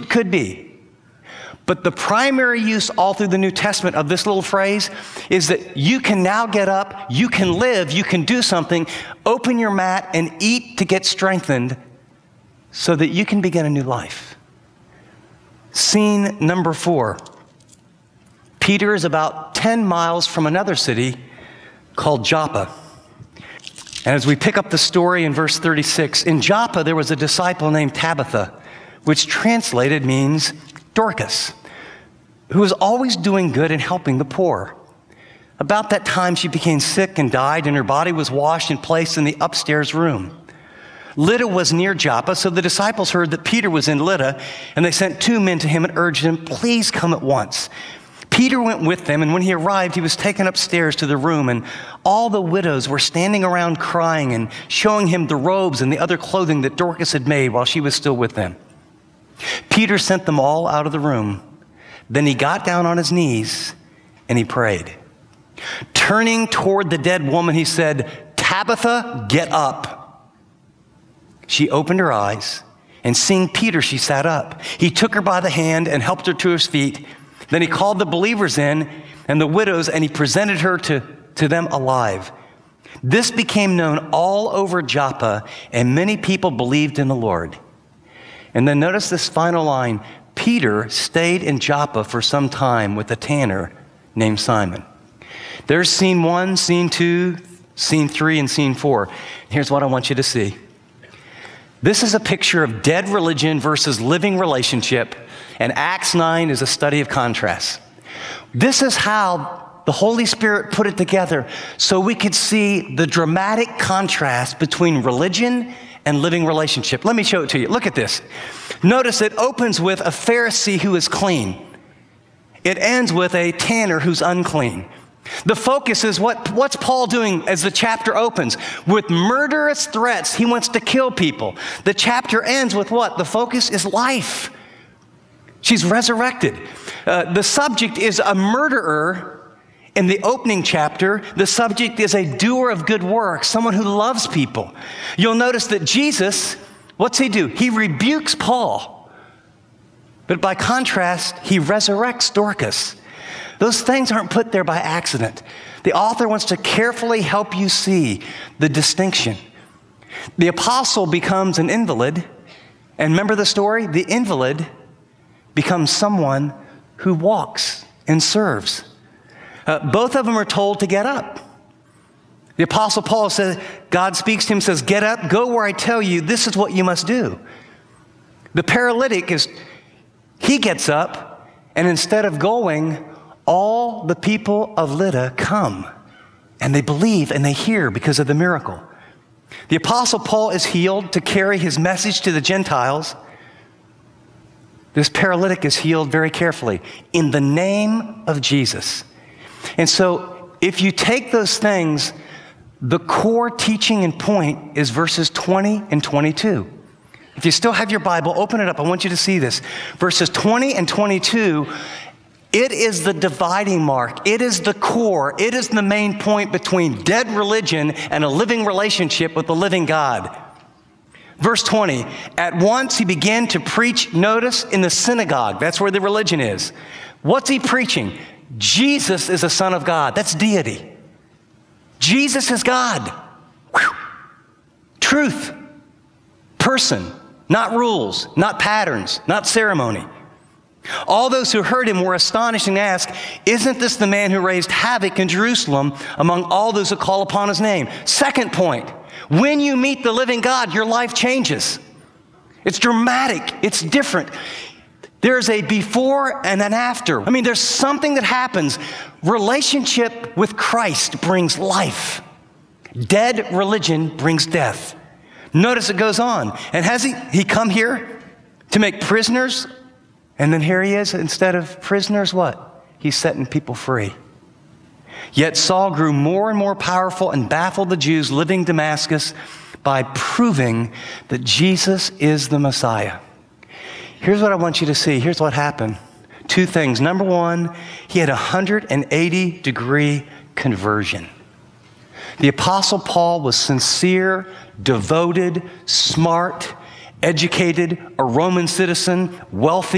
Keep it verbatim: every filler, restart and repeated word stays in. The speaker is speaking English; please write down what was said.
could be. But the primary use all through the New Testament of this little phrase is that you can now get up, you can live, you can do something, open your mat and eat to get strengthened so that you can begin a new life. Scene number four. Peter is about ten miles from another city called Joppa. And as we pick up the story in verse thirty-six, in Joppa there was a disciple named Tabitha, which translated means Dorcas, who was always doing good and helping the poor. About that time she became sick and died, and her body was washed and placed in the upstairs room. Lydda was near Joppa, so the disciples heard that Peter was in Lydda, and they sent two men to him and urged him, please come at once. Peter went with them, and when he arrived, he was taken upstairs to the room, and all the widows were standing around crying and showing him the robes and the other clothing that Dorcas had made while she was still with them. Peter sent them all out of the room. Then he got down on his knees and he prayed. Turning toward the dead woman, he said, Tabitha, get up. She opened her eyes, and seeing Peter, she sat up. He took her by the hand and helped her to his feet. Then he called the believers in and the widows, and he presented her to, to them alive. This became known all over Joppa, and many people believed in the Lord. And then notice this final line. Peter stayed in Joppa for some time with a tanner named Simon. There's scene one, scene two, scene three, and scene four. Here's what I want you to see. This is a picture of dead religion versus living relationship, and Acts nine is a study of contrast. This is how the Holy Spirit put it together so we could see the dramatic contrast between religion and living relationship. Let me show it to you. Look at this. Notice it opens with a Pharisee who is clean. It ends with a tanner who's unclean. The focus is what, what's Paul doing as the chapter opens? With murderous threats, he wants to kill people. The chapter ends with what? The focus is life. She's resurrected. Uh, the subject is a murderer. In the opening chapter, the subject is a doer of good works, someone who loves people. You'll notice that Jesus, what's he do? He rebukes Paul. But by contrast, he resurrects Dorcas. Those things aren't put there by accident. The author wants to carefully help you see the distinction. The apostle becomes an invalid, and remember the story? The invalid becomes someone who walks and serves. Uh, both of them are told to get up. The apostle Paul says, God speaks to him, says, get up, go where I tell you, this is what you must do. The paralytic is, he gets up, and instead of going, all the people of Lydda come, and they believe and they hear because of the miracle. The apostle Paul is healed to carry his message to the Gentiles. This paralytic is healed very carefully in the name of Jesus. And so if you take those things, the core teaching and point is verses twenty and twenty-two. If you still have your Bible, open it up. I want you to see this. Verses twenty and twenty-two, it is the dividing mark. It is the core. It is the main point between dead religion and a living relationship with the living God. Verse twenty, at once he began to preach, notice, in the synagogue. That's where the religion is. What's he preaching? Jesus is a son of God. That's deity. Jesus is God. Whew. Truth. Person. Not rules. Not patterns. Not ceremony. All those who heard him were astonished and asked, isn't this the man who raised havoc in Jerusalem among all those who call upon his name? Second point, when you meet the living God, your life changes. It's dramatic. It's different. There's a before and an after. I mean, there's something that happens. Relationship with Christ brings life. Dead religion brings death. Notice it goes on. And has he, he come here to make prisoners? And then here he is, instead of prisoners, what? He's setting people free. Yet Saul grew more and more powerful and baffled the Jews living in Damascus by proving that Jesus is the Messiah. Here's what I want you to see. Here's what happened. Two things. Number one, he had a one hundred eighty degree conversion. The Apostle Paul was sincere, devoted, smart, educated, a Roman citizen, wealthy.